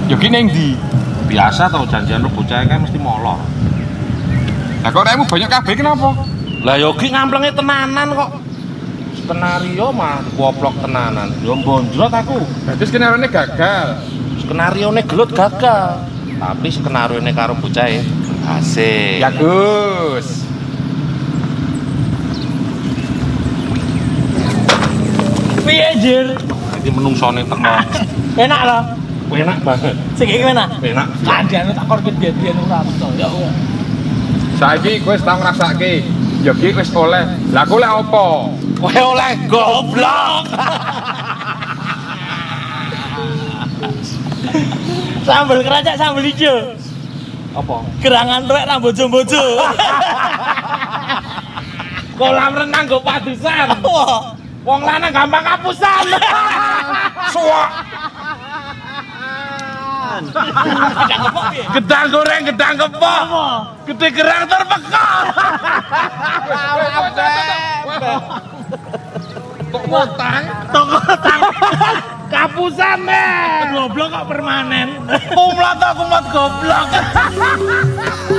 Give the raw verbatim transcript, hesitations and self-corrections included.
Yo ki ning ndi? Biasa tau janjian ro bocah kan mesti molor. Lah kok remu banyak kabeh kenapa? Lah yo ki ngamplenge tenanan kok. Skenario mah goblok tenanan. Yo mbonjrot aku. Dadi skenario gagal. Skenarione gelut gagal. Tapi skenarione karo bocah berhasil. Ya Gus. Piye jir? Iki menungsone teko. Enak lah. Enak banget. Sing iki enak. Enak. Kandhane tak korket biyen ora percaya. Saiki kowe wis tau ngrasake. Ya ki wis oleh. Lah kowe oleh apa? Kowe oleh goblok. Sambel keracak sambel ijo. Apa? Gerangan tuwek ra bojo-bojo. Kolam renang go padusan. Wah, Wong lanang gampang kapusan. Suwak. gedang kepok piye? Gedang goreng, gedang kepok. Gede gerang terpekak. Kok ngutang? Toko tang. Kapusan men. Goblok kok permanen. Kumlat aku mat goblok.